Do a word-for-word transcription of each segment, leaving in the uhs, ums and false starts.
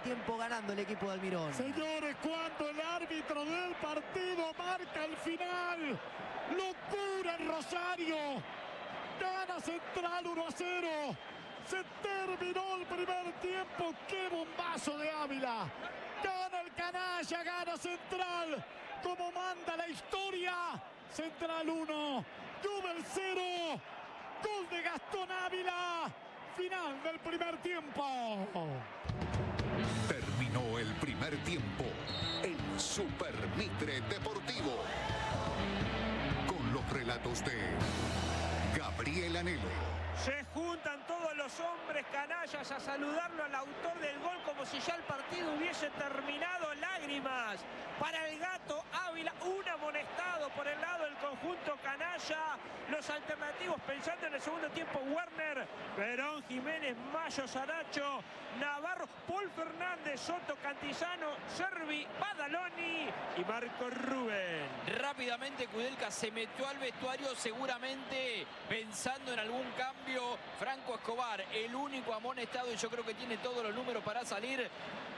tiempo ganando el equipo de Almirón. Señores, cuando el árbitro del partido marca el final, locura en Rosario, gana Central uno a cero. Se terminó el primer tiempo. ¡Qué bombazo de Ávila! Gana el canalla, gana Central. Como manda la historia. Central uno, Newell's cero. Gol de Gastón Ávila. Final del primer tiempo. Terminó el primer tiempo en Super Mitre Deportivo. Con los relatos de Gabriel Anhelo. Se juntan todos los hombres canallas a saludarlo al autor del gol como si ya el partido hubiese terminado. Lágrimas para el Gato Ávila, un amonestado por el lado del conjunto canalla. Los alternativos pensando en el segundo tiempo: Werner, Perón, Jiménez, Mayo, Saracho, Navarro, Paul Fernández, Soto, Cantizano, Servi, Badaloni y Marco Rubén. Rápidamente Kudelka se metió al vestuario, seguramente pensando en algún cambio. Franco Escobar, el único amonestado, y yo creo que tiene todos los números para salir.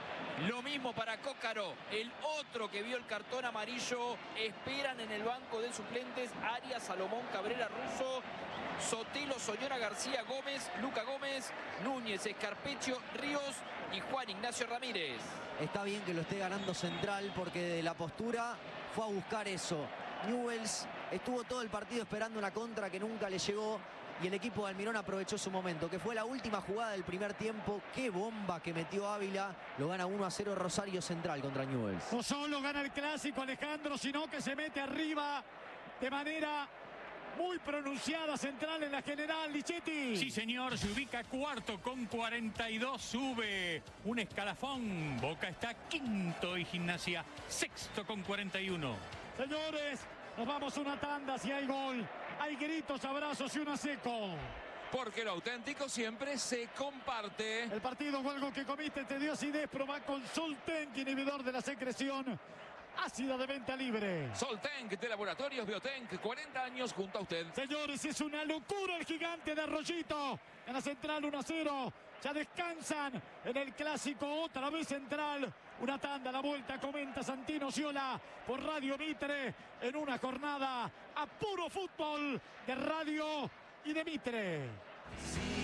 Lo mismo para Cócaro, el otro que vio el cartón amarillo. Esperan en el banco de suplentes Arias, Salomón, Cabrera, Russo, Sotelo, Soñora, García, Gómez, Luca Gómez, Núñez, Escarpecho, Ríos y Juan Ignacio Ramírez. Está bien que lo esté ganando Central porque de la postura fue a buscar eso. Newell's estuvo todo el partido esperando una contra que nunca le llegó. Y el equipo de Almirón aprovechó su momento, que fue la última jugada del primer tiempo. ¡Qué bomba que metió Ávila! Lo gana uno a cero Rosario Central contra Newell's. No solo gana el clásico, Alejandro, sino que se mete arriba de manera muy pronunciada Central en la general. Lichetti. Sí, señor, se ubica cuarto con cuarenta y dos, sube un escalafón. Boca está quinto y Gimnasia sexto con cuarenta y uno. Señores, nos vamos a una tanda. Si hay gol, hay gritos, abrazos y una seco. Porque lo auténtico siempre se comparte. El partido o algo que comiste te dio acidez, proba con Solten, inhibidor de la secreción ácida de venta libre. Soltank de Laboratorios Biotank, cuarenta años junto a usted. Señores, es una locura el gigante de Arroyito. En la Central uno a cero. Ya descansan en el clásico, otra vez Central. Una tanda, la vuelta, comenta Santino Ciola por Radio Mitre en una jornada a puro fútbol de radio y de Mitre. Sí.